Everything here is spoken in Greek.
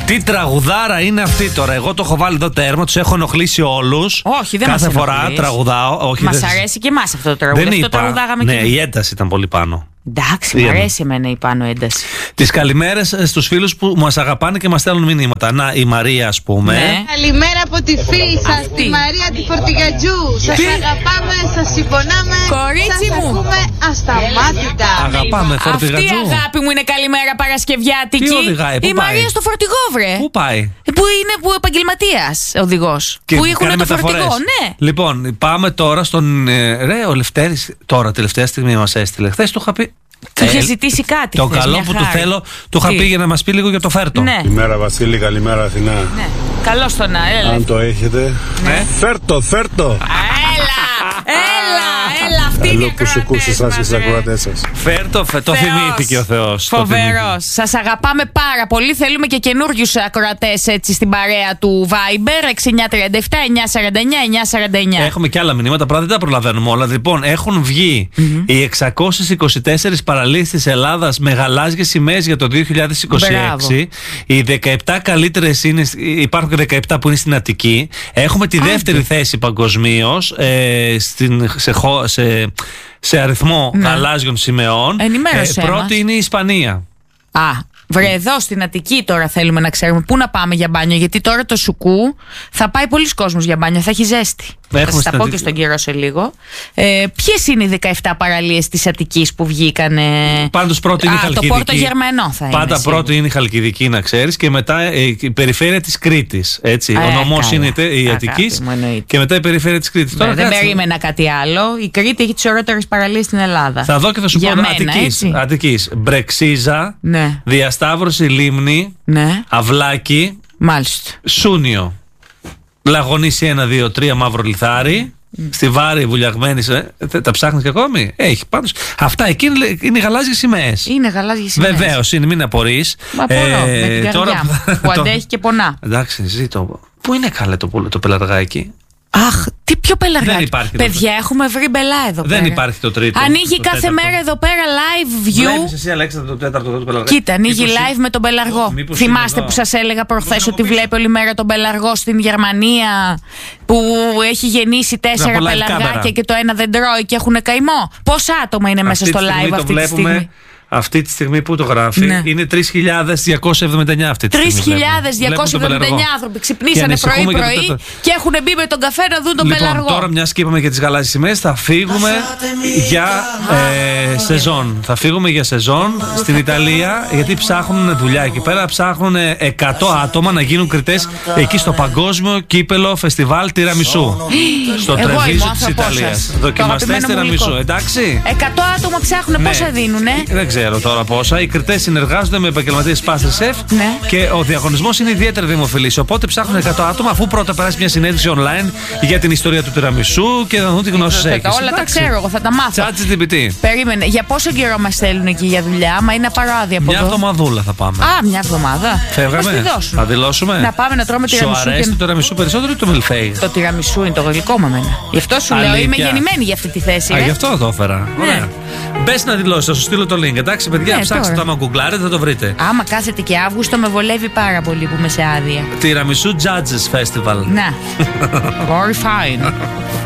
Τι τραγουδάρα είναι αυτή τώρα. Εγώ το έχω βάλει εδώ τέρμα, τους έχω ενοχλήσει όλους. Όχι, δεν κάθε μας φορά ενοχλείς. Τραγουδάω. Μας αρέσει και εμάς αυτό το τραγούδι. Δεν Αυτό είπα. τραγουδάγαμε Ναι, και η ένταση ήταν πολύ πάνω. εντάξει, μου αρέσει εμένα η πάνω ένταση. Τις καλημέρες στους φίλους που μας αγαπάνε και μας στέλνουν μηνύματα. Να, η Μαρία, ας πούμε. Ναι. Καλημέρα από τη φίλη σας, Αυτή. τη Μαρία τη Φορτηγατζού. Σας αγαπάμε, σας συμπονάμε. Κορίτσι σας μου. ακούμε ασταμάτητα. Αγαπάμε, Αυτή Φορτηγατζού. η αγάπη μου είναι καλημέρα Παρασκευιάτικη. Τι οδηγάει, πού η πάει? Μαρία στο φορτηγό, βρε. Πού πάει? Που είναι επαγγελματίας οδηγός. Και Που έχουν κάνει το μεταφορές. φορτηγό, ναι. Λοιπόν, πάμε τώρα στον. Ρε, ο Λευτέρης τώρα, τελευταία στιγμή μας έστειλε. Χθες του είχα πει. Του είχε ζητήσει κάτι. Το χθες, καλό μια που του χάρη. θέλω, του είχα Τι? πει για να μας πει λίγο για το φέρτο. Ναι, Καλημέρα Βασίλη, καλημέρα Αθηνά. ναι. Καλώς τον έλα. Αν το έχετε. Ναι. Φέρτο. Έλα, αυτή είναι η Καλό που σου ακούσει εσάς και τις ακροατές σας. Φέρτο, το θυμήθηκε ο Θεός. το θυμήθηκε. Φοβερός. Σας αγαπάμε πάρα πολύ. Θέλουμε και καινούριους ακροατές έτσι στην παρέα του Viber. 6937 949 949. Έχουμε και άλλα μηνύματα, πράγματι δεν τα προλαβαίνουμε όλα. Λοιπόν, έχουν βγει οι 624 παραλίες της Ελλάδας με γαλάζιες σημαίες για το 2026. Μπράβο. Οι 17 καλύτερες είναι, υπάρχουν και 17 που είναι στην Αττική. Έχουμε τη δεύτερη θέση παγκοσμίως σε αριθμό γαλάζιων σημαίων. Ενημέρωσέ μας. Πρώτη είναι η Ισπανία. Βρε, εδώ στην Αττική τώρα θέλουμε να ξέρουμε πού να πάμε για μπάνιο. Γιατί τώρα το Σουκού θα πάει πολλοί κόσμος για μπάνιο, θα έχει ζέστη. Θα σας τα πω και στον καιρό σε λίγο. Ποιες είναι οι 17 παραλίες της Αττικής που βγήκαν? Πάντως πρώτη είναι η Χαλκιδική. Το Πόρτο Γερμανό θα είναι. Πάντα πρώτη είναι η Χαλκιδική, να ξέρεις, και μετά η περιφέρεια της Κρήτης. Έτσι. Ο νομός καλά. είναι η Αττικής Αγάπη μου, εννοείται. και μετά η περιφέρεια της Κρήτης. Τώρα Δεν κάτσε. περίμενα κάτι άλλο. Η Κρήτη έχει τις ωραίτερες παραλίες στην Ελλάδα. Θα δω και θα σου Για πω μένα, έτσι. Αττικής. Μπρεξίζα, Ναι. Διασταύρωση Λίμνη, Ναι, Αυλάκι, μάλιστα. Σούνιο. Λαγονίσι 1, 2, 3, Μαύρο Λιθάρι. Στη Βάρη βουλιαγμένη. Τα ψάχνεις και ακόμη? Έχει πάντως. Αυτά εκεί είναι οι γαλάζιες σημαίες. Είναι γαλάζιες σημαίες. Βεβαίως είναι, μην απορείς. Μα μπορώ, με την καρδιά μου, που αντέχει και πονά. Εντάξει, ζήτω. Πού είναι καλέ το πελαργάκι? Αχ, τι πιο πελαργάκι. Δεν υπάρχει το Παιδιά, έχουμε βρει μπελά εδώ πέρα. Δεν υπάρχει το τρίτο. Ανοίγει το κάθε τέταρτο. μέρα εδώ πέρα live Βλέπεις view. εσύ, Αλέξανδρο, το τέταρτο εδώ του πελαργάκι? Κοίτα, ανοίγει Μήπως live με τον πελαργό. μήπως Θυμάστε είναι που εδώ? σας έλεγα προχθές Μήπως ότι από πίσω. βλέπει όλη μέρα τον πελαργό στην Γερμανία που έχει γεννήσει 4 live πελαργάκια κάμερα. και το ένα δεν τρώει και έχουν καημό. Πόσα άτομα είναι μέσα στο live το αυτή τη βλέπουμε, στιγμή? Αυτή τη στιγμή που το γράφει Ναι. είναι 3.279 αυτή τη στιγμή. 3.279 άνθρωποι ξυπνήσανε πρωί-πρωί και έχουν μπει με τον καφέ να δουν τον Λοιπόν, πελαργό. τώρα μιας και είπαμε για τις γαλάζιες σημαίες, θα φύγουμε για σεζόν. Θα φύγουμε για σεζόν στην Ιταλία, γιατί ψάχνουν δουλειά εκεί πέρα. Ψάχνουν 100 άτομα να γίνουν κριτές εκεί στο Παγκόσμιο Κύπελο Φεστιβάλ Τιραμισού. Στο Εγώ είμαι ο Τρεβίζο της άνθρωπός Ιταλίας. σας. Το Δοκιμαστές αγαπημένο μου Τιραμισού, υλικό. εντάξει. 100 άτομα ψάχνουν, Ναι. πόσα δίνουνε? Δεν ξέρω τώρα πόσα. Οι κριτές συνεργάζονται με επαγγελματίες Master Chef Ναι. και ο διαγωνισμός είναι ιδιαίτερα δημοφιλής. Οπότε ψάχνουν 100 άτομα, αφού πρώτα περάσει μια συνέντευξη online για την ιστορία του τυραμισού και να δουν τι γνώσεις έχεις. Όλα τα ξέρω εγώ, θα τα μάθω. ChatGPT. Περίμενε, για πόσο καιρό μας στέλνουν εκεί για δουλειά? Μα είναι να πάρω άδεια από Μια εδώ. εβδομαδούλα θα πάμε. Α, μια εβδομάδα. Μας τη Φεύγαμε. δώσουν. Θα δηλώσουμε. Να πάμε να τρώμε Σου τυραμισού. αρέσει το τυραμισού περισσότερο ή το μιλφέι? Το τυραμισού είναι το γλυκό με εμένα. Γι' αυτό σου λέω, Αλήθεια. είμαι γεννημένη για αυτή τη θέση. Α, γι' αυτό το έφερα. Ωραία. Μπες να δηλώσεις, θα σου στείλω το link. Εντάξει, παιδιά, Ναι, ψάξτε τώρα. το άμα γκουγκλάρετε, θα το βρείτε. Άμα κάθεται και Αύγουστο, με βολεύει πάρα πολύ που είμαι σε άδεια. Τυραμισού Judges Festival. Να. Very fine.